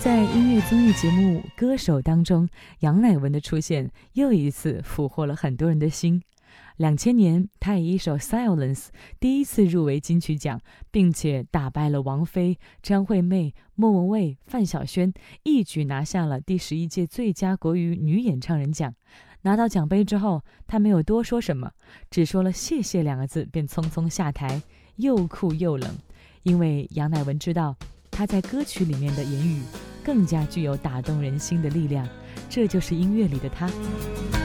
在音乐综艺节目《歌手》当中，杨乃文的出现又一次俘获了很多人的心。2000年，他以一首《Silence》第一次入围金曲奖，并且打败了王菲、张惠妹、莫文蔚、范晓萱，一举拿下了第11届最佳国语女演唱人奖。拿到奖杯之后，他没有多说什么，只说了谢谢2个字，便匆匆下台，又酷又冷。因为杨乃文知道，他在歌曲里面的言语更加具有打动人心的力量，这就是音乐里的他。